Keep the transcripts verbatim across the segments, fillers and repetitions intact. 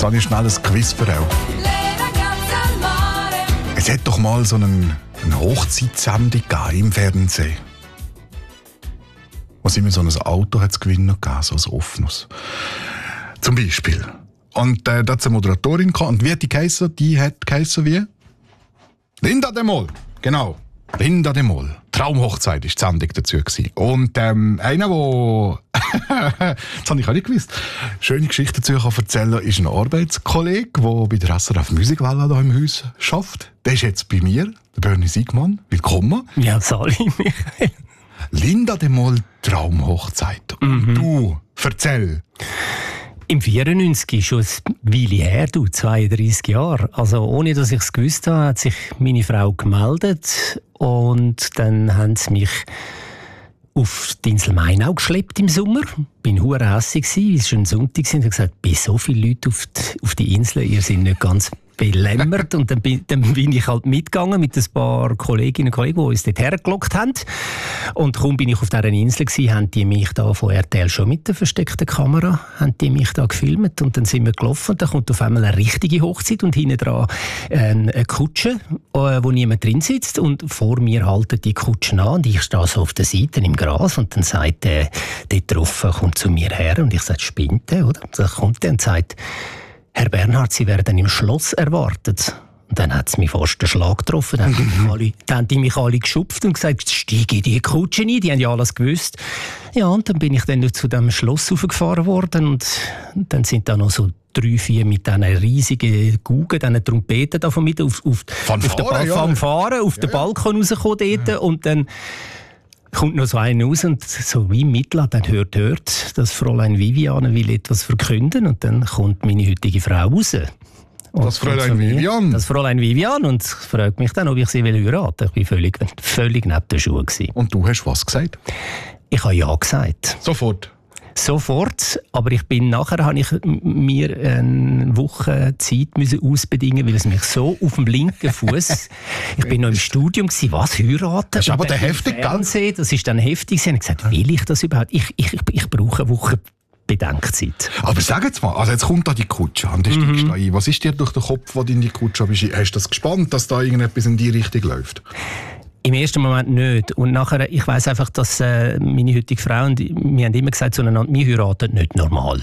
Jetzt habe ich schnell ein Quiz für euch. Es hat doch mal so einen, eine Hochzeitssendung im Fernsehen. Wo immer so ein Auto hat zu gewinnen gegeben, so ein offenes. Zum Beispiel. Und äh, da hat eine Moderatorin gehabt. Und wie hat die geheissen? Die hat geheissen wie? Linda de Mol. Genau. Linda de Mol. Traumhochzeit war die Sendung dazu gewesen. Und ähm, einer, der das habe ich auch nicht gewusst, schöne Geschichten dazu kann erzählen, ist ein Arbeitskollege, der bei der S R F Musikwelle hier im Haus arbeitet. Der ist jetzt bei mir, der Bernie Siegmann. Willkommen. Ja, Sali, Michael. Linda de Mol, Traumhochzeit. Und mhm. du, erzähl. Im vierundneunzig, schon ein Weile her, du, zweiunddreissig Jahre. Also ohne, dass ich es gewusst habe, hat sich meine Frau gemeldet und dann haben sie mich auf die Insel Mainau geschleppt im Sommer. Ich war hure hässig, es war schon Sonntag und habe gesagt, bei so vielen Leuten auf die, auf die Insel, ihr seid nicht ganz belämmert. Und dann bin, dann bin ich halt mitgegangen mit ein paar Kolleginnen und Kollegen, die uns dort hergelockt haben. Und kaum bin ich auf dieser Insel gewesen, haben die mich da von R T L schon mit der versteckten Kamera, haben die mich da gefilmt und dann sind wir gelaufen und dann kommt auf einmal eine richtige Hochzeit und hinten dran eine Kutsche, wo niemand drin sitzt und vor mir halten die Kutschen an und ich stehe so auf der Seite im Gras und dann sagt der, der drauf, kommt zu mir her und ich sage, spinnt der, oder? Dann kommt der und sagt, Herr Bernhard, Sie werden im Schloss erwartet. Und dann hat es mich fast den Schlag getroffen. Dann haben, die alle, dann haben die mich alle geschupft und gesagt, steige in die Kutsche ein. Die haben ja alles gewusst. Ja, und dann bin ich dann zu diesem Schloss raufgefahren worden. Und dann sind da noch so drei, vier mit diesen riesigen Gugen, diesen Trompeten davon mit auf, auf, Fanfare, auf den ba- ja. Fanfare, auf ja, den Balkon rausgekommen dort. Ja. Und dann kommt noch so einer raus und so wie im Mittel, dann hört, hört, dass Fräulein Viviane will etwas verkünden und dann kommt meine heutige Frau raus. Und das Fräulein Viviane? Das Fräulein Viviane und fragt mich dann, ob ich sie will heiraten. Ich war völlig, völlig neben den Schuhen gewesen. Und du hast was gesagt? Ich habe ja gesagt. Sofort? Sofort, aber ich bin nachher habe ich mir eine Woche Zeit müssen ausbedingen, weil es mich so auf dem linken Fuß. Ich bin noch im Studium gewesen, was heiraten? Das ist aber der heftig, gell? Das ist dann heftig. Ich habe gesagt, will ich das überhaupt? Ich, ich, ich brauche eine Woche Bedenkzeit. Aber sag jetzt mal, also jetzt kommt da die Kutsche an, die steigst da ein. Was ist dir durch den Kopf, wo du in die Kutsche bist? Hast du das gespannt, dass da irgendetwas in die Richtung läuft? Im ersten Moment nicht. Und nachher, ich weiss einfach, dass äh, meine heutige Frau und wir haben immer gesagt zueinander, wir heiraten nicht normal.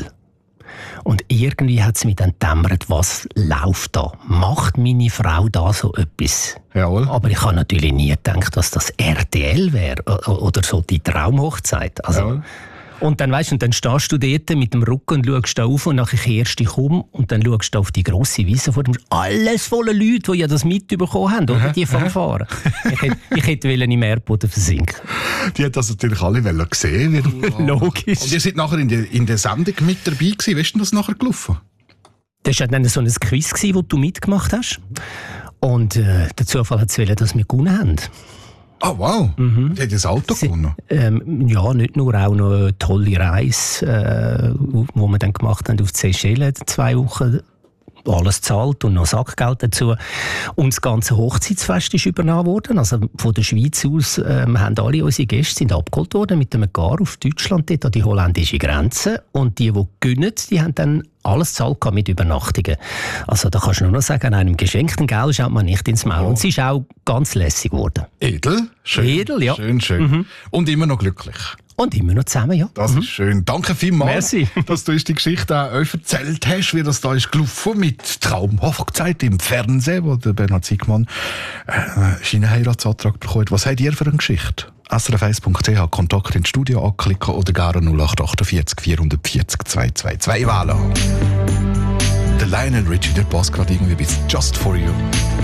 Und irgendwie hat es mich dann gedämmert, was läuft da? Macht meine Frau da so etwas? Jawohl. Aber ich habe natürlich nie gedacht, dass das R T L wäre oder so die Traumhochzeit. Also, Jawohl. Und dann, weißt, und dann stehst du dort mit dem Rücken und schaust da auf und nachher kehrst dich um und dann schaust du auf die grosse Wiese vor dem. Alles voller Leute, die ja das mitbekommen haben, oder? Die Fanfare. ich hätte, ich hätte im Erdboden versinken. Die hat das natürlich alle sehen, wie du. Logisch. Und ihr seid nachher in der, in der Sendung mit dabei gewesen. Wie ist denn das nachher gelaufen? Das war dann so ein Quiz, das du mitgemacht hast. Und äh, der Zufall hat es wollen, dass wir gewonnen haben. Oh wow, mhm. Die hat das Auto gewonnen? Ähm, ja, nicht nur, auch noch eine tolle Reise, äh, wo wir dann gemacht haben auf die Seychellen, zwei Wochen, alles zahlt und noch Sackgeld dazu. Und das ganze Hochzeitsfest ist übernommen worden. Also von der Schweiz aus ähm, haben alle unsere Gäste sind abgeholt worden mit einem Gar auf Deutschland, dort an die holländische Grenze. Und die, die gönnen, die haben dann alles zahlt mit Übernachtungen. Also da kannst du nur noch sagen, an einem geschenkten Geld schaut man nicht ins Maul. Oh. Und es ist auch ganz lässig geworden. Edel? Schön. Edel, ja. Schön, schön. Mhm. Und immer noch glücklich. Und immer noch zusammen, ja. Das mhm. ist schön. Danke vielmals, Merci. dass du uns die Geschichte auch erzählt hast, wie das da ist gelaufen mit Traumhochzeit im Fernsehen, wo der Bernhard Siegmann äh, seinen Heiratsantrag bekommt. Was habt ihr für eine Geschichte? S R F eins Punkt C H, Kontakt ins Studio anklicken oder gerne null acht achtundvierzig vierhundertvierzig zweihundertzweiundzwanzig wählen. Der Lionel Richie, der passt gerade irgendwie bis Just For You.